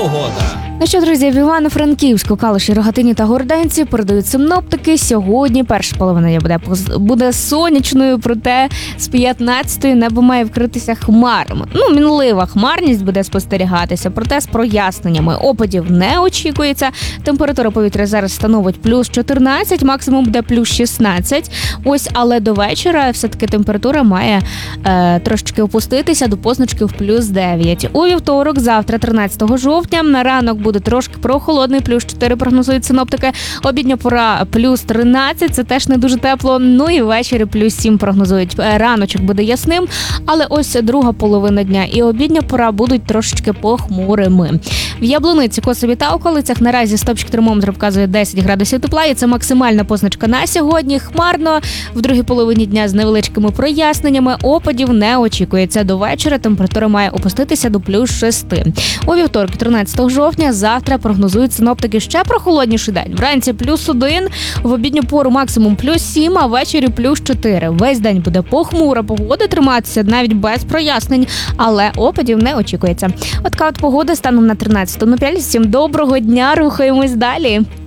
погода. Ну що, друзі, в Івано-Франківську, Калуші, Рогатині та Городенці передають синоптики. Сьогодні перша половина дня буде сонячною, проте з 15-ї небо має вкритися хмарами. Мінлива хмарність буде спостерігатися, проте з проясненнями. Опадів не очікується. Температура повітря зараз становить плюс 14, максимум буде плюс 16. Але до вечора все-таки температура має трошечки опуститися до позначки в плюс 9. У вівторок, завтра, 13 жовтня, на ранок буде трошки прохолодний, плюс 4 прогнозують синоптики. Обідня пора плюс 13, це теж не дуже тепло. І ввечері плюс 7 прогнозують. Раночок буде ясним, але ось друга половина дня і обідня пора будуть трошечки похмурими. В Яблуниці, Косові та околицях наразі стопчик термометра вказує 10 градусів тепла, і це максимальна позначка на сьогодні. Хмарно, в другій половині дня з невеличкими проясненнями, опадів не очікується. До вечора температура має опуститися до плюс 6. У вівторок, 13 жовтня, завтра прогнозують синоптики ще прохолодніший день. Вранці плюс 1, в обідню пору максимум плюс 7, а ввечері плюс 4. Весь день буде похмура погода триматися, навіть без прояснень, але опадів не очікується. Така от погода станом на 13.05. Всім доброго дня, рухаємось далі.